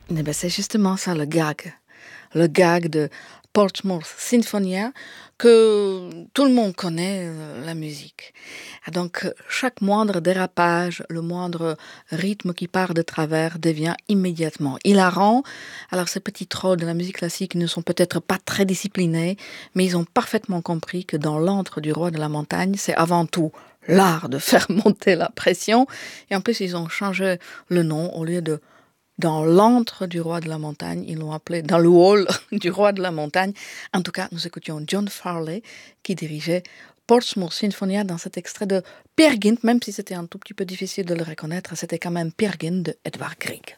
Eh ben, c'est justement ça le gag. Le gag de Portsmouth Sinfonia, que tout le monde connaît la musique. Et donc, chaque moindre dérapage, le moindre rythme qui part de travers devient immédiatement hilarant. Alors, ces petits trolls de la musique classique ne sont peut-être pas très disciplinés, mais ils ont parfaitement compris que dans l'antre du roi de la montagne, c'est avant tout l'art de faire monter la pression. Et en plus, ils ont changé le nom au lieu de dans l'antre du roi de la montagne, ils l'ont appelé dans le hall du roi de la montagne. En tout cas, nous écoutions John Farley qui dirigeait Portsmouth Sinfonia dans cet extrait de Peer Gynt, même si c'était un tout petit peu difficile de le reconnaître, c'était quand même Peer Gynt de Edvard Grieg.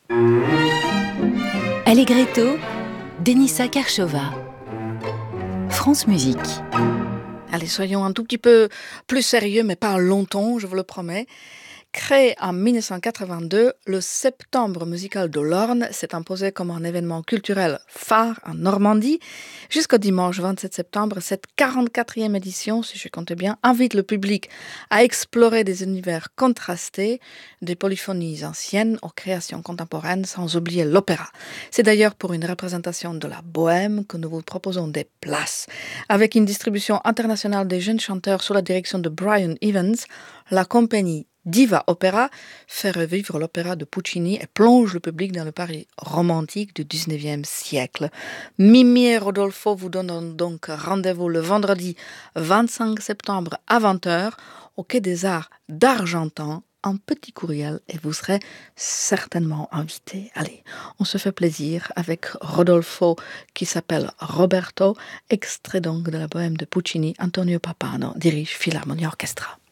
Allegretto, Denisa Karchova, France Musique. Allez, soyons un tout petit peu plus sérieux, mais pas longtemps, je vous le promets. Créé en 1982, le Septembre musical de l'Orne s'est imposé comme un événement culturel phare en Normandie. Jusqu'au dimanche 27 septembre, cette 44e édition, si je compte bien, invite le public à explorer des univers contrastés, des polyphonies anciennes aux créations contemporaines, sans oublier l'opéra. C'est d'ailleurs pour une représentation de la bohème que nous vous proposons des places. Avec une distribution internationale des jeunes chanteurs sous la direction de Brian Evans, la compagnie Diva Opera fait revivre l'opéra de Puccini et plonge le public dans le Paris romantique du 19e siècle. Mimi et Rodolfo vous donnent donc rendez-vous le vendredi 25 septembre à 20h au Quai des Arts d'Argentan, en petit courriel, et vous serez certainement invité. Allez, on se fait plaisir avec Rodolfo qui s'appelle Roberto, extrait donc de la bohème de Puccini. Antonio Papano dirige Philharmonia Orchestra.